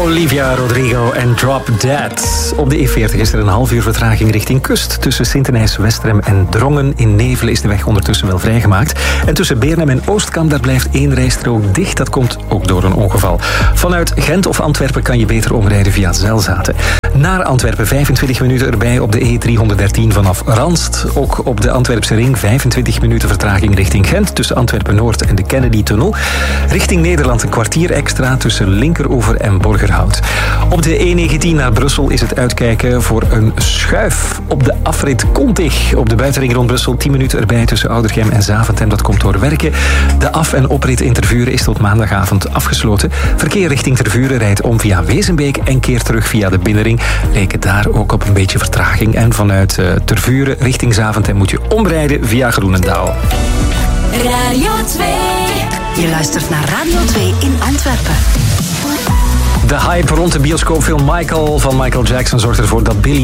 Olivia Rodrigo en Drop Dead. Op de E40 is er een half uur vertraging richting kust. Tussen Sint-Denijs, Westrem en Drongen in Nevelen is de weg ondertussen wel vrijgemaakt. En tussen Beernem en Oostkamp daar blijft één rijstrook dicht. Dat komt ook door een ongeval. Vanuit Gent of Antwerpen kan je beter omrijden via Zelzaten. Naar Antwerpen 25 minuten erbij op de E313 vanaf Ranst. Ook op de Antwerpse ring 25 minuten vertraging richting Gent. Tussen Antwerpen-Noord en de Kennedy-tunnel. Richting Nederland een kwartier extra tussen Linkeroever en Borgerhout. Op de E19 naar Brussel is het uitkijken voor een schuif op de afrit Kontig. Op de buitenring rond Brussel 10 minuten erbij tussen Oudergem en Zaventem. Dat komt door werken. De af- en oprit in Tervuren is tot maandagavond afgesloten. Verkeer richting Tervuren rijdt om via Wezenbeek en keert terug via de binnenring. Reken daar ook op een beetje vertraging. En vanuit Tervuren richting Zaventem moet je omrijden via Groenendaal. Radio 2. Je luistert naar Radio 2 in Antwerpen. De hype rond de bioscoopfilm Michael van Michael Jackson zorgt ervoor dat Billie